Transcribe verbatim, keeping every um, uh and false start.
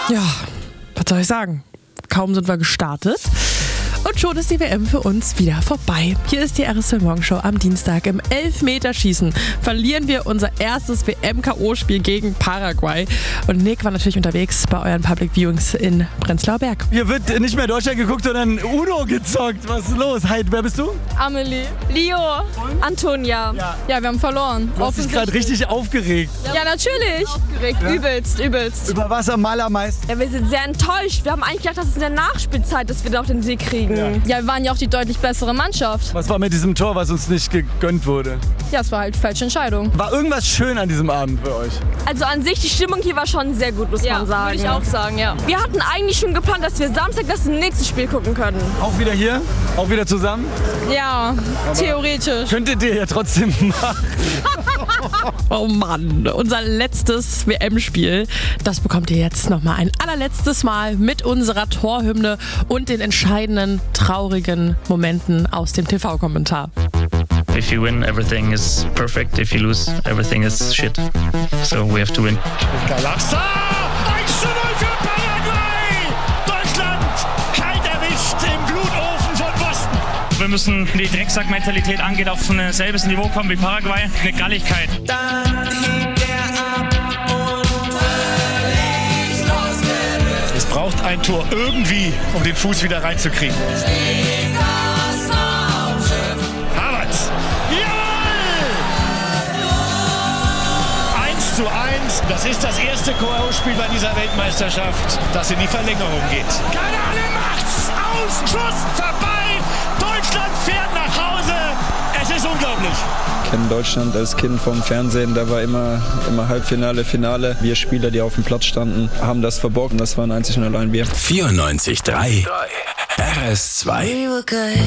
Ja, was soll ich sagen? Kaum sind wir gestartet. Und schon ist die W M für uns wieder vorbei. Hier ist die R S V-Morgenshow am Dienstag. Im Elfmeterschießen verlieren wir unser erstes W M-K O-Spiel gegen Paraguay. Und Nick war natürlich unterwegs bei euren Public Viewings in Prenzlauer Berg. Hier wird nicht mehr Deutschland geguckt, sondern Uno gezockt. Was ist los? Hi, wer bist du? Amelie. Leo. Antonia. Ja. Ja, wir haben verloren. Du hast dich gerade richtig aufgeregt. Ja, natürlich. Aufgeregt. Ja. Übelst, übelst. Über was am allermeisten? Ja, wir sind sehr enttäuscht. Wir haben eigentlich gedacht, dass es in der Nachspielzeit, dass wir da auch den Sieg kriegen. Ja. Ja, wir waren ja auch die deutlich bessere Mannschaft. Was war mit diesem Tor, was uns nicht gegönnt wurde? Ja, es war halt falsche Entscheidung. War irgendwas schön an diesem Abend für euch? Also an sich, die Stimmung hier war schon sehr gut, muss Ja, man sagen. würde ich auch sagen, ja. Wir hatten eigentlich schon geplant, dass wir Samstag das nächste Spiel gucken können. Auch wieder hier? Auch wieder zusammen? Ja, theoretisch. Könntet ihr ja trotzdem machen. Oh Mann, unser letztes W M-Spiel, das bekommt ihr jetzt nochmal ein allerletztes Mal mit unserer Torhymne und den entscheidenden, traurigen Momenten aus dem T V-Kommentar. If you win, everything is perfect. If you lose, everything is shit. So we have to win. Galasta! eins zu null für Paraguay! Deutschland kalt erwischt im Blutofen von Boston. Wir müssen die Drecksack-Mentalität angeht auf ein selbes Niveau kommen wie Paraguay. Eine Galligkeit. Dann hebt er ab und völlig losgelöst. Es braucht ein Tor irgendwie, um den Fuß wieder reinzukriegen. Steht das Raumschiff. Havertz! Jawohl! eins zu eins. Das ist das erste K O-Spiel bei dieser Weltmeisterschaft, das in die Verlängerung geht. Kanale macht's! Aus! Schuss! Vorbei! Deutschland fährt nach Hause! Es ist unglaublich! Ich kenne Deutschland als Kind vom Fernsehen, da war immer, immer Halbfinale, Finale. Wir Spieler, die auf dem Platz standen, haben das verborgen. Das waren einzig und allein wir. vierundneunzig Komma drei R S zwei